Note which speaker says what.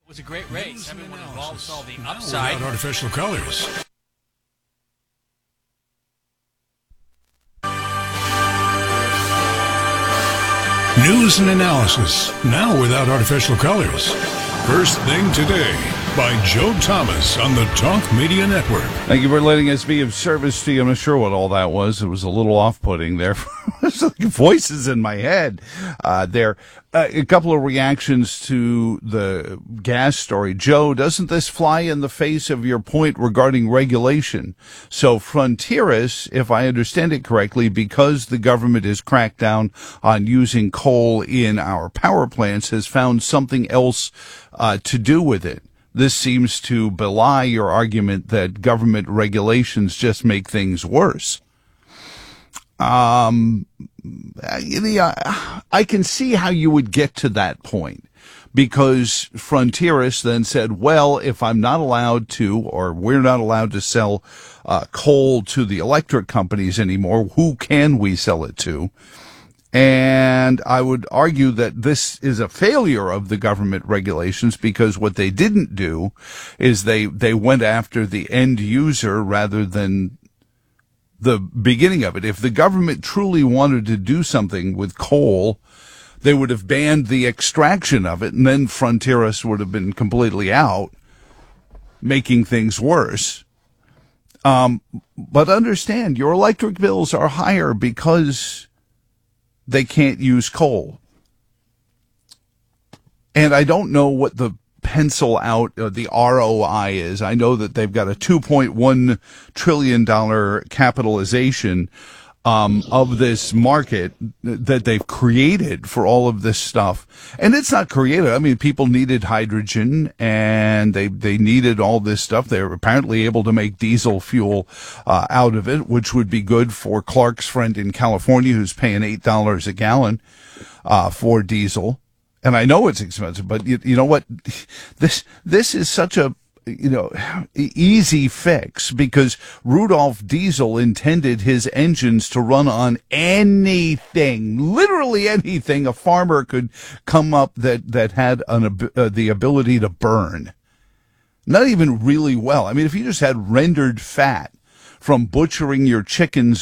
Speaker 1: It was a great race. Everyone involved saw the upside.
Speaker 2: Without artificial colors. News and analysis, now without artificial colors. First Thing Today by Joe Thomas on the Talk Media Network.
Speaker 3: Thank you for letting us be of service to you. I'm not sure what all that was. It was a little off-putting there. There's like voices in my head there. A couple of reactions to the gas story. Joe, doesn't this fly in the face of your point regarding regulation? So Frontieris, if I understand it correctly, because the government has cracked down on using coal in our power plants, has found something else to do with it. This seems to belie your argument that government regulations just make things worse. I can see how you would get to that point, because Frontieris then said, well, if I'm not allowed to, or we're not allowed to sell coal to the electric companies anymore, who can we sell it to? And I would argue that this is a failure of the government regulations, because what they didn't do is they went after the end user rather than the beginning of it. If the government truly wanted to do something with coal, they would have banned the extraction of it, and then Frontieris would have been completely out, making things worse. But understand, your electric bills are higher because they can't use coal. And I don't know what the pencil out the ROI is. I know that they've got a $2.1 trillion capitalization of this market that they've created for all of this stuff. And it's not created. I mean, people needed hydrogen, and they needed all this stuff. They're apparently able to make diesel fuel out of it, which would be good for Clark's friend in California, who's paying $8 a gallon for diesel. And I know it's expensive, but you know what? This is such a easy fix, because Rudolph Diesel intended his engines to run on anything, literally anything a farmer could come up that had the ability to burn. Not even really well. I mean, if you just had rendered fat from butchering your chickens